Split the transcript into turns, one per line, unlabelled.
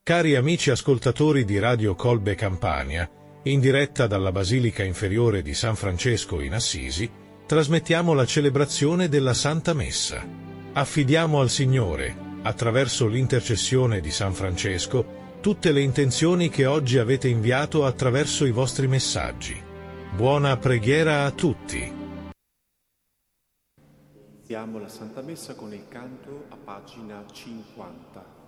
Cari amici ascoltatori di Radio Colbe Campania, in diretta dalla Basilica Inferiore di San Francesco in Assisi, trasmettiamo la celebrazione della Santa Messa. Affidiamo al Signore, attraverso l'intercessione di San Francesco, tutte le intenzioni che oggi avete inviato attraverso i vostri messaggi. Buona preghiera a tutti.
Iniziamo la Santa Messa con il canto a pagina 50.